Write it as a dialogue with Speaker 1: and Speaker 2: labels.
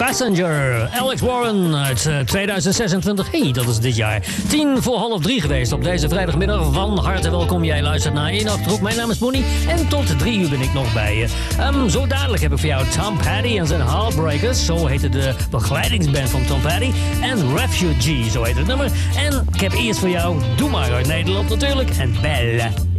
Speaker 1: Passenger. Alex Warren uit 2026. Hey, dat is dit jaar. 2:50 geweest op deze vrijdagmiddag. Van harte welkom. Jij luistert naar 1 Achterhoek. Mijn naam is Moenie. En tot 3 uur ben ik nog bij je. Zo dadelijk heb ik voor jou Tom Petty en zijn Heartbreakers. Zo heette de begeleidingsband van Tom Petty. En Refugee, zo heet het nummer. En ik heb eerst voor jou Doe maar uit Nederland natuurlijk. En Belle.